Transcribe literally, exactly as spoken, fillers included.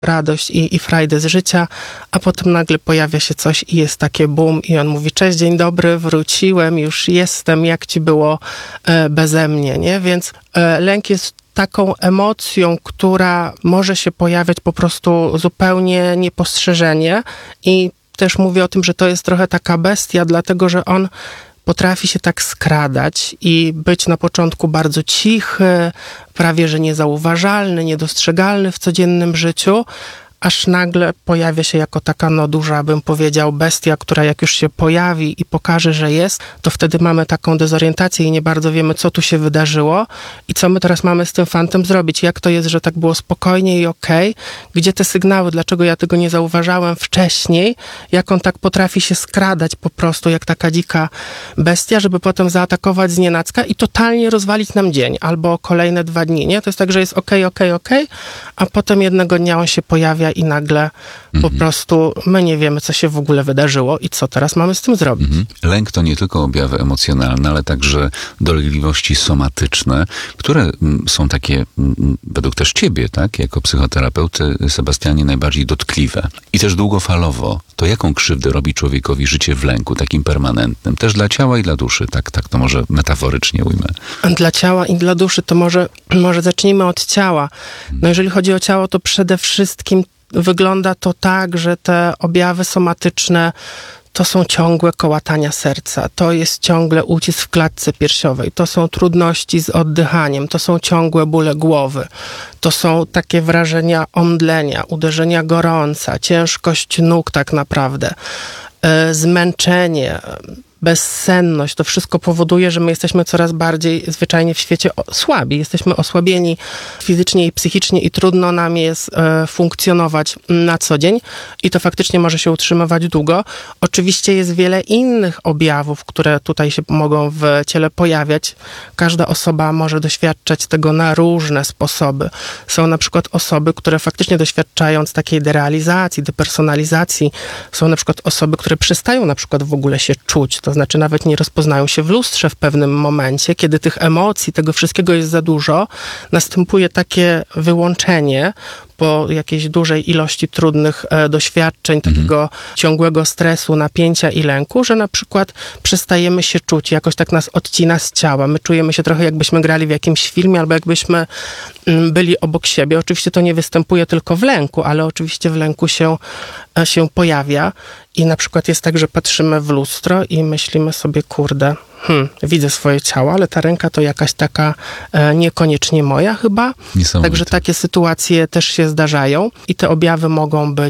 radość i, i frajdę z życia, a potem nagle pojawia się coś i jest takie boom i on mówi: cześć, dzień dobry, wróciłem, już jestem, jak ci było e, beze mnie, nie? Więc e, lęk jest taką emocją, która może się pojawiać po prostu zupełnie niepostrzeżenie i też mówię o tym, że to jest trochę taka bestia, dlatego że on potrafi się tak skradać i być na początku bardzo cichy, prawie że niezauważalny, niedostrzegalny w codziennym życiu, aż nagle pojawia się jako taka, no duża, bym powiedział, bestia, która jak już się pojawi i pokaże, że jest, to wtedy mamy taką dezorientację i nie bardzo wiemy, co tu się wydarzyło i co my teraz mamy z tym fantem zrobić. Jak to jest, że tak było spokojnie i okej? Gdzie te sygnały? Dlaczego ja tego nie zauważałem wcześniej? Jak on tak potrafi się skradać po prostu, jak taka dzika bestia, żeby potem zaatakować znienacka i totalnie rozwalić nam dzień albo kolejne dwa dni, nie? To jest tak, że jest okej, okej, okej, a potem jednego dnia on się pojawia i nagle po Mhm. prostu my nie wiemy, co się w ogóle wydarzyło i co teraz mamy z tym zrobić. Mhm. Lęk to nie tylko objawy emocjonalne, ale także dolegliwości somatyczne, które mm, są takie, mm, według też ciebie, tak, jako psychoterapeuty, Sebastianie, najbardziej dotkliwe. I też długofalowo. To jaką krzywdę robi człowiekowi życie w lęku, takim permanentnym? Też dla ciała i dla duszy, tak, tak to może metaforycznie ujmę. Dla ciała i dla duszy to może, może zacznijmy od ciała. No jeżeli chodzi o ciało, to przede wszystkim wygląda to tak, że te objawy somatyczne to są ciągłe kołatania serca, to jest ciągle ucisk w klatce piersiowej, to są trudności z oddychaniem, to są ciągłe bóle głowy, to są takie wrażenia omdlenia, uderzenia gorąca, ciężkość nóg tak naprawdę, yy, zmęczenie, bezsenność, to wszystko powoduje, że my jesteśmy coraz bardziej zwyczajnie w świecie słabi. Jesteśmy osłabieni fizycznie i psychicznie i trudno nam jest e, funkcjonować na co dzień i to faktycznie może się utrzymywać długo. Oczywiście jest wiele innych objawów, które tutaj się mogą w ciele pojawiać. Każda osoba może doświadczać tego na różne sposoby. Są na przykład osoby, które faktycznie doświadczając takiej derealizacji, depersonalizacji, są na przykład osoby, które przestają na przykład w ogóle się czuć. To znaczy nawet nie rozpoznają się w lustrze w pewnym momencie, kiedy tych emocji, tego wszystkiego jest za dużo, następuje takie wyłączenie po jakiejś dużej ilości trudnych e, doświadczeń, mhm. takiego ciągłego stresu, napięcia i lęku, że na przykład przestajemy się czuć, jakoś tak nas odcina z ciała. My czujemy się trochę jakbyśmy grali w jakimś filmie albo jakbyśmy mm, byli obok siebie. Oczywiście to nie występuje tylko w lęku, ale oczywiście w lęku się, e, się pojawia i na przykład jest tak, że patrzymy w lustro i myślimy sobie, kurde, hmm, widzę swoje ciało, ale ta ręka to jakaś taka e, niekoniecznie moja chyba. Także takie sytuacje też się zdarzają i te objawy mogą być